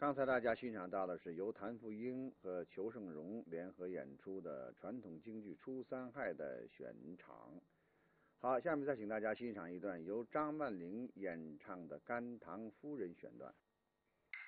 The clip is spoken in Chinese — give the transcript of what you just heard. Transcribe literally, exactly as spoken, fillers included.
刚才大家欣赏到的是由谭富英和裘盛戎联合演出的传统京剧《出三害》的选场。好，下面再请大家欣赏一段由张曼玲演唱的《甘棠夫人》选段。